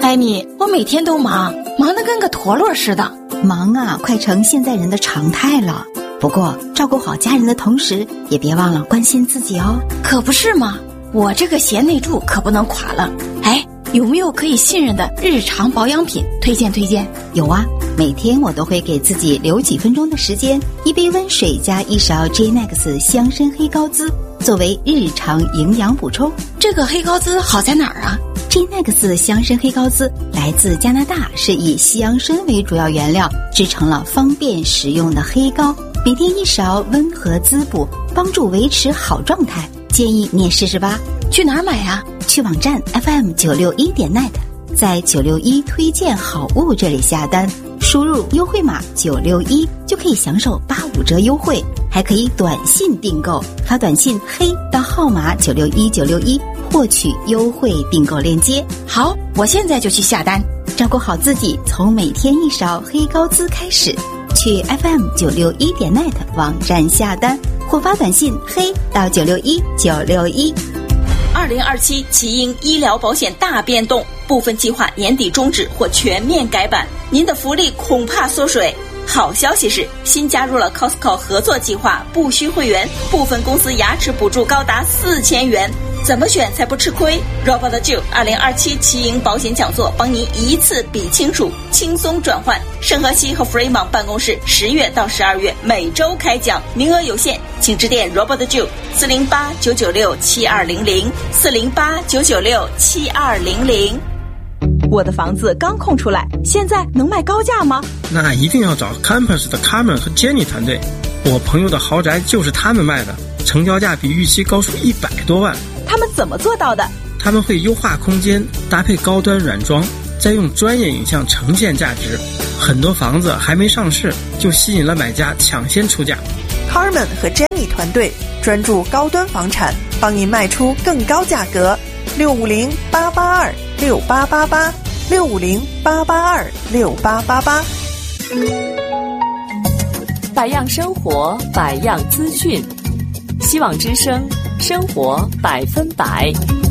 艾米，我每天都忙得跟个陀螺似的。 忙啊，快成现在人的常态了。不过照顾好家人的同时，也别忘了关心自己哦。 可不是嘛，我这个贤内助可不能垮了。哎，有没有可以信任的日常保养品推荐？ 有啊，每天我都会给自己留几分钟的时间，一杯温水加一勺 J-Nex 香参黑高滋，作为日常营养补充。 这个黑高滋好在哪儿啊 ？J-Nex 香参黑高滋来自加拿大，是以西洋参为主要原料制成了方便食用的黑膏，每天一勺，温和滋补，帮助维持好状态。建议你也试试吧。 去哪儿买呀？ 去网站 FM961.net， 在961推荐好物这里下单，输入优惠码961就可以享受85折优惠，还可以短信订购，发短信黑到号码961961获取优惠订购链接。 好，我现在就去下单。 照顾好自己，从每天一勺黑高滋开始。去 FM961.net 网站下单或发短信黑到961961。 2027奇鹰医疗保险大变动，部分计划年底终止或全面改版，您的福利恐怕缩水。好消息是，新加入了 Costco 合作计划，不需会员，部分公司牙齿补助高达4000元。怎么选才不吃亏 ？Robert Jill 2027奇鹰保险讲座，帮您一次比清楚，轻松转换。圣荷西和 Fremont 办公室10月到12月每周开讲，名额有限，请致电 Robert Jill 408-996-7200 408-996-7200。 我的房子刚空出来，现在能卖高价吗？ 那一定要找 Campus 的 Carmen 和 Jenny 团队，我朋友的豪宅就是他们卖的，成交价比预期高出100多万。 他们怎么做到的？ 他们会优化空间，搭配高端软装，再用专业影像呈现价值。很多房子还没上市，就吸引了买家抢先出价。 Carmen 和 Jenny 团队专注高端房产，帮您卖出更高价格。650-882-6888 650-882-6888。 百样生活，百样资讯，希望之声，生活100%。